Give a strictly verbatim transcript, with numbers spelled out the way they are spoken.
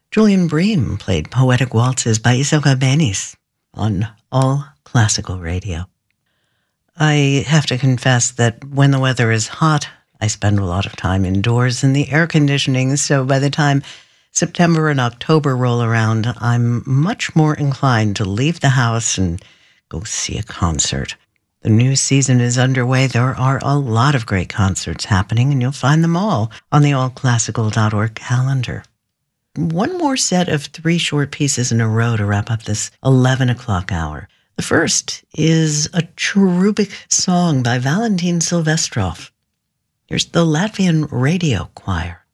Julian Bream played Poetic Waltzes by Isoka Benis on All Classical Radio. I have to confess that when the weather is hot, I spend a lot of time indoors in the air conditioning, so by the time September and October roll around, I'm much more inclined to leave the house and go see a concert. The new season is underway. There are a lot of great concerts happening, and you'll find them all on the all classical dot org calendar. One more set of three short pieces in a row to wrap up this eleven o'clock hour. The first is a cherubic song by Valentin Silvestrov. Here's the Latvian Radio Choir.